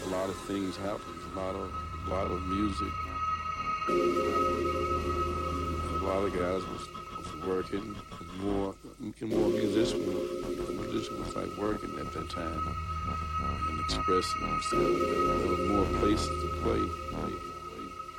a lot of things happened. A lot of music. A lot of guys was working. More musicians was like working at that time and expressing themselves. There were more places to play.